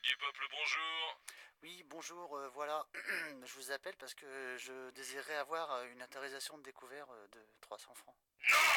du peuple, bonjour. Oui, bonjour, voilà. Je vous appelle parce que je désirerais avoir une autorisation de découvert de 300 francs.